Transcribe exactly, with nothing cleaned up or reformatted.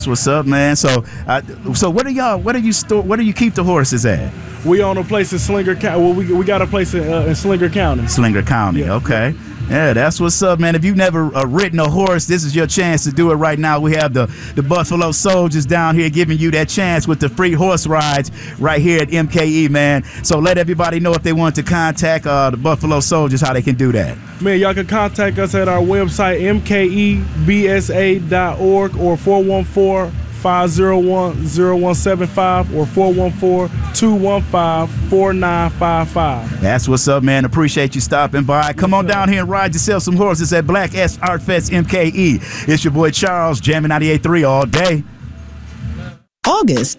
What's up, man? So, uh, so what do y'all? What do you store? Where do you keep the horses at? We own a place in Slinger County. Well, we we got a place in, uh, in Slinger County. Slinger County. Yeah. Okay. Yeah, that's what's up, man. If you've never uh, ridden a horse, this is your chance to do it right now. We have the, the Buffalo Soldiers down here giving you that chance with the free horse rides right here at M K E, man. So let everybody know if they want to contact uh, the Buffalo Soldiers, how they can do that. Man, y'all can contact us at our website, M K E B S A dot org, or four one four, five oh one, oh one seven five or four one four, two one five, four nine five five. That's what's up, man. Appreciate you stopping by. Come on down here and ride yourself some horses at Black S Art Fest M K E. It's your boy Charles, jamming ninety-eight point three all day. August